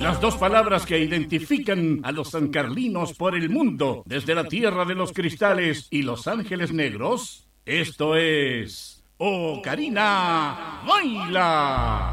las dos palabras que identifican a los sancarlinos por el mundo, desde la tierra de los cristales y los ángeles negros. Esto es Ocarina Baila.